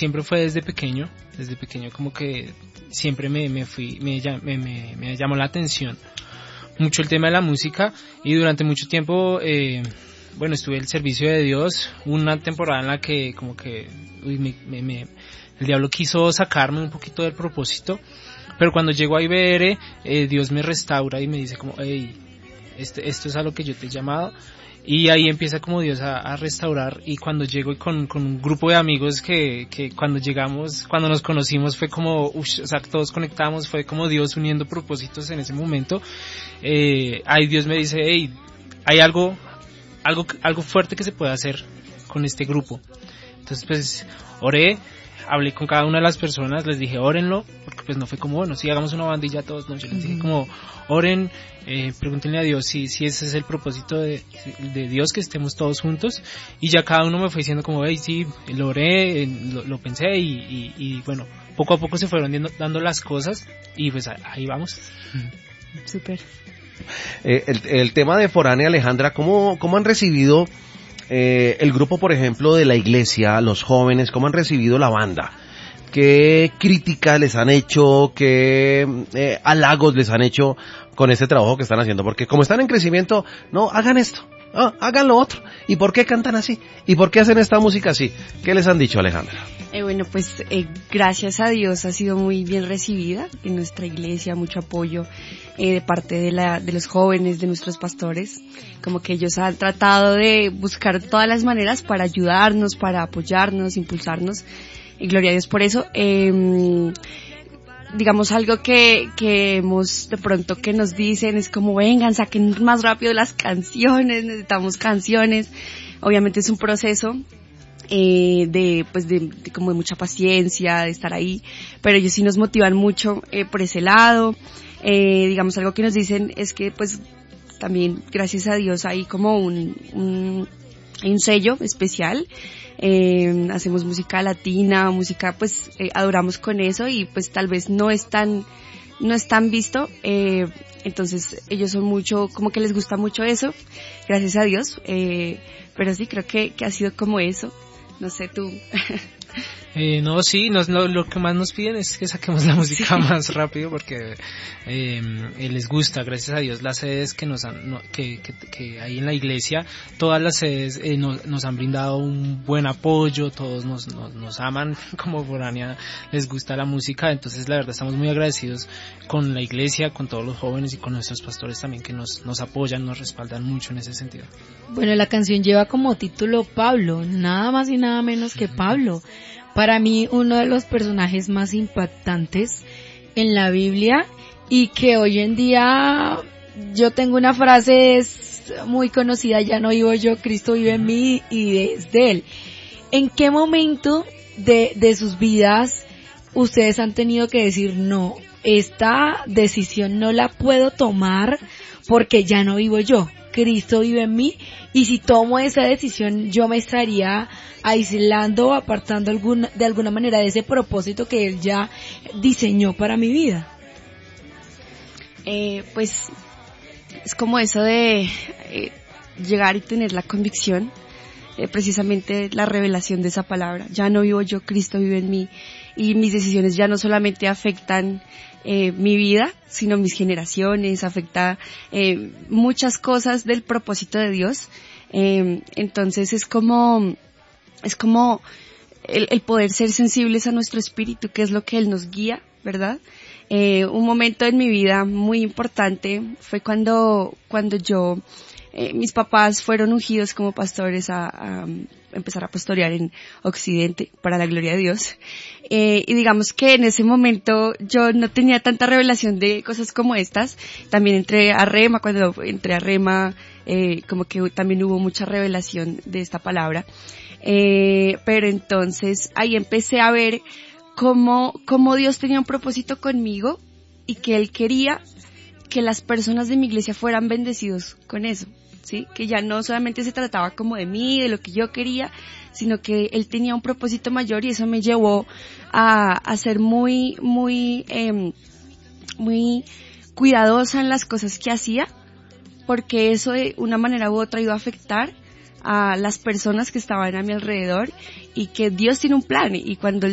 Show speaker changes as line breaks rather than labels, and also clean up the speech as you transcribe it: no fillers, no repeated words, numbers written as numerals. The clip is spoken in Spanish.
siempre fue desde pequeño como que siempre me llamó la atención mucho el tema de la música, y durante mucho tiempo estuve en el servicio de Dios, una temporada en la que como que el diablo quiso sacarme un poquito del propósito, pero cuando llego a IBR, Dios me restaura y me dice como, hey, esto es a lo que yo te he llamado. Y ahí empieza como Dios a restaurar, y cuando llego y con un grupo de amigos que cuando llegamos, cuando nos conocimos fue como, todos conectamos, fue como Dios uniendo propósitos en ese momento. Ahí Dios me dice, hey, hay algo fuerte que se puede hacer con este grupo. Entonces pues oré, hablé con cada una de las personas, les dije órenlo, porque pues no fue como, bueno, si hagamos una bandilla todos, no, yo les dije como oren, pregúntenle a Dios si ese es el propósito de Dios, que estemos todos juntos, y ya cada uno me fue diciendo como, hey, sí, lo oré, lo pensé, y bueno, poco a poco se fueron dando las cosas, y pues ahí vamos.
Súper.
El tema de Foránea, Alejandra, ¿cómo han recibido el grupo, por ejemplo, de la iglesia, los jóvenes, cómo han recibido la banda? ¿Qué críticas les han hecho? ¿Qué halagos les han hecho con este trabajo que están haciendo? Porque como están en crecimiento, no, hagan esto, hagan lo otro. ¿Y por qué cantan así? ¿Y por qué hacen esta música así? ¿Qué les han dicho, Alejandra?
Gracias a Dios ha sido muy bien recibida en nuestra iglesia, mucho apoyo de parte de los jóvenes, de nuestros pastores, como que ellos han tratado de buscar todas las maneras para ayudarnos, para apoyarnos, impulsarnos, y gloria a Dios por eso. Digamos algo que hemos de pronto que nos dicen es como, vengan, saquen más rápido las canciones, necesitamos canciones. Obviamente es un proceso de como de mucha paciencia, de estar ahí, pero ellos sí nos motivan mucho por ese lado. Digamos algo que nos dicen es que pues también gracias a Dios hay como un sello especial. Hacemos música latina, música pues adoramos con eso, y pues tal vez no es tan visto, entonces ellos son mucho, como que les gusta mucho eso, gracias a Dios, pero sí creo que ha sido como eso, no sé tú.
No, sí, lo que más nos piden es que saquemos la música más rápido, porque les gusta, gracias a Dios, las sedes que que hay en la iglesia, todas las sedes nos han brindado un buen apoyo, todos nos aman, como Foránea les gusta la música, entonces la verdad estamos muy agradecidos con la iglesia, con todos los jóvenes y con nuestros pastores también, que nos apoyan, nos respaldan mucho en ese sentido.
Bueno, la canción lleva como título Pablo, nada más y nada menos que Pablo. Para mí, uno de los personajes más impactantes en la Biblia, y que hoy en día yo tengo una frase muy conocida, ya no vivo yo, Cristo vive en mí y es de Él. ¿En qué momento de sus vidas ustedes han tenido que decir, no, esta decisión no la puedo tomar porque ya no vivo yo, Cristo vive en mí, y si tomo esa decisión yo me estaría aislando o apartando de alguna manera de ese propósito que Él ya diseñó para mi vida?
Pues es como eso de llegar y tener la convicción, precisamente la revelación de esa palabra, ya no vivo yo, Cristo vive en mí, y mis decisiones ya no solamente afectan mi vida, sino mis generaciones, afecta muchas cosas del propósito de Dios. Entonces es como el poder ser sensibles a nuestro espíritu, que es lo que Él nos guía, ¿verdad? Un momento en mi vida muy importante fue cuando yo, mis papás fueron ungidos como pastores a empezar a pastorear en Occidente, para la gloria de Dios. Y digamos que en ese momento yo no tenía tanta revelación de cosas como estas. También entré a Rema, cuando entré a Rema, como que también hubo mucha revelación de esta palabra. Pero entonces ahí empecé a ver cómo Dios tenía un propósito conmigo, y que Él quería que las personas de mi iglesia fueran bendecidos con eso, ¿sí? Que ya no solamente se trataba como de mí, de lo que yo quería, sino que Él tenía un propósito mayor, y eso me llevó a ser muy cuidadosa en las cosas que hacía, porque eso de una manera u otra iba a afectar a las personas que estaban a mi alrededor, y que Dios tiene un plan, y cuando